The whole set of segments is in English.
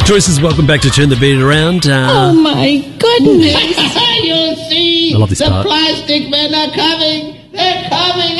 Joyces, welcome back to Turn the Beat Around. Oh my goodness. You'll see. I love this the part. Plastic Men are coming. They're coming.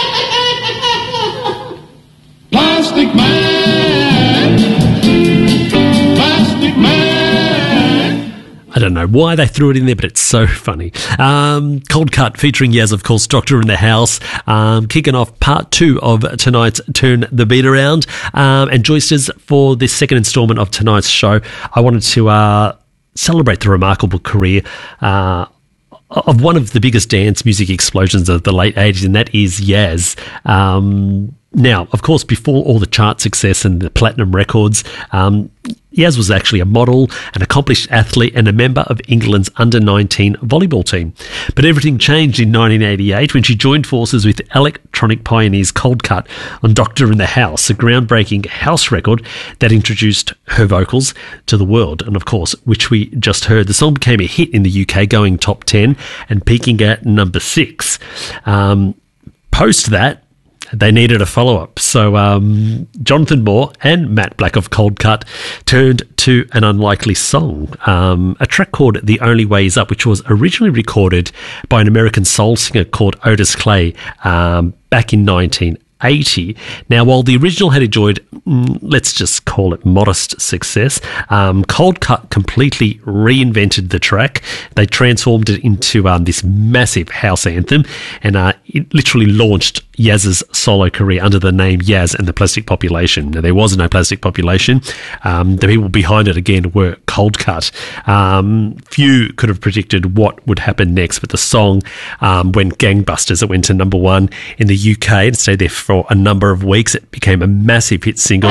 Plastic Man. Plastic Man. I don't know why they threw it in there, but it's so funny. Cold Cut featuring Yaz, of course, Doctor in the House, kicking off part 2 of tonight's Turn the Beat Around. And Joyces, for this second instalment of tonight's show, I wanted to celebrate the remarkable career of one of the biggest dance music explosions of the late 80s, and that is Yaz. Now, of course, before all the chart success and the platinum records, Yaz was actually a model, an accomplished athlete, and a member of England's under-19 volleyball team. But everything changed in 1988 when she joined forces with electronic pioneers Cold Cut on Doctor in the House, a groundbreaking house record that introduced her vocals to the world. And of course, which we just heard, the song became a hit in the UK, going top 10 and peaking at number 6. Post that, they needed a follow-up. So Jonathan Moore and Matt Black of Cold Cut turned to an unlikely song, a track called The Only Way Is Up, which was originally recorded by an American soul singer called Otis Clay back in 1980. Now, while the original had enjoyed, let's just call it modest success, Cold Cut completely reinvented the track. They transformed it into this massive house anthem, and it literally launched Yaz's solo career under the name Yaz and the Plastic Population. Now, there was no Plastic Population. The people behind it, again, were Cold Cut. Few could have predicted what would happen next, but the song went gangbusters. It went to number 1 in the UK and stayed there for a number of weeks. It became a massive hit single.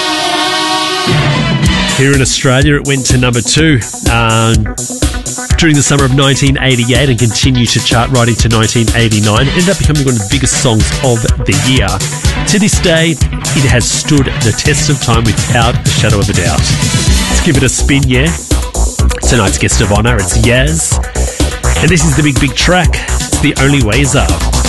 Here in Australia, it went to number 2 during the summer of 1988 and continued to chart right into 1989. It ended up becoming one of the biggest songs of the year. To this day, it has stood the test of time without a shadow of a doubt. Let's give it a spin, yeah? Tonight's guest of honour, it's Yaz. And this is the big track, The Only Way Is Up.